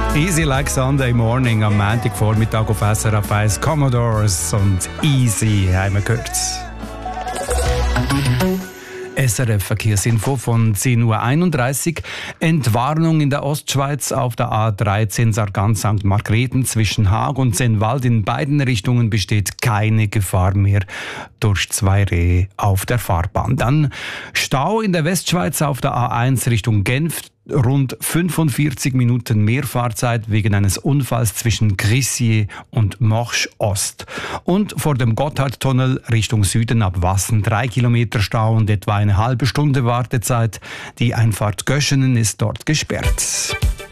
Easy like Sunday morning am Montagvormittag auf SRF 1 Commodores und Easy haben wir gehört. SRF Verkehrsinfo von 10.31 Uhr. Entwarnung in der Ostschweiz auf der A13 Sargans-St. Margrethen zwischen Haag und Sennwald. In beiden Richtungen besteht keine Gefahr mehr durch 2 Rehe auf der Fahrbahn. Dann Stau in der Westschweiz auf der A1 Richtung Genf. Rund 45 Minuten mehr Fahrzeit wegen eines Unfalls zwischen Grissier und Morsch Ost. Und vor dem Gotthardtunnel Richtung Süden ab Wassen 3 Kilometer Stau und etwa eine halbe Stunde Wartezeit. Die Einfahrt Göschenen ist dort gesperrt.